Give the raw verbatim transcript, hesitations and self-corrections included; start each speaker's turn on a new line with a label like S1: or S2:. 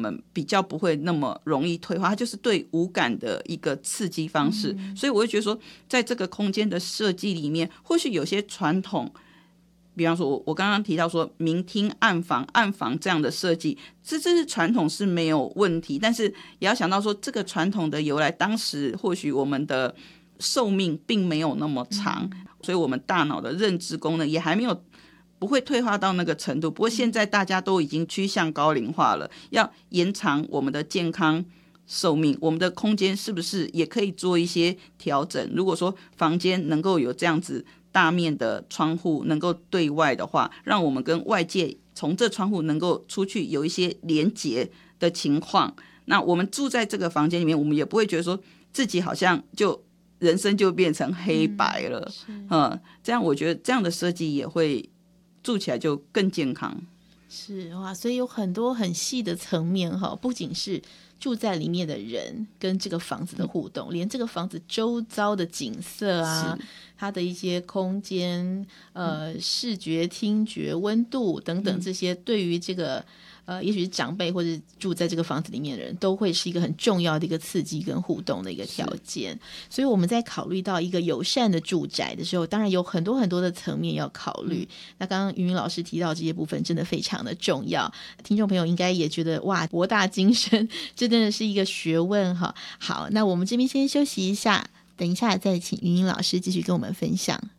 S1: 们比较不会那么容易退化，它就是对五感的一个刺激方式。嗯、所以我会觉得说，在这个空间的设计里面，或许有些传统，比方说我我刚刚提到说明厅暗房暗房这样的设计，这这是传统是没有问题，但是也要想到说这个传统的由来，当时或许我们的寿命并没有那么长，嗯、所以我们大脑的认知功能也还没有不会退化到那个程度。不过现在大家都已经趋向高龄化了，要延长我们的健康寿命，我们的空间是不是也可以做一些调整？如果说房间能够有这样子大面的窗户能够对外的话，让我们跟外界从这窗户能够出去有一些连结的情况，那我们住在这个房间里面，我们也不会觉得说自己好像就人生就变成黑白了。嗯，嗯，这样我觉得这样的设计也会住起来就更健康。
S2: 是哇，所以有很多很细的层面哈，不仅是住在里面的人跟这个房子的互动，嗯、连这个房子周遭的景色啊，它的一些空间、呃视觉、听觉、温度等等这些，对于这个呃，也许是长辈或者住在这个房子里面的人，都会是一个很重要的一个刺激跟互动的一个条件。所以我们在考虑到一个友善的住宅的时候，当然有很多很多的层面要考虑。嗯、那刚刚云云老师提到这些部分，真的非常的重要。听众朋友应该也觉得哇，博大精深，这真的是一个学问哈。好，那我们这边先休息一下，等一下再请云云老师继续跟我们分享。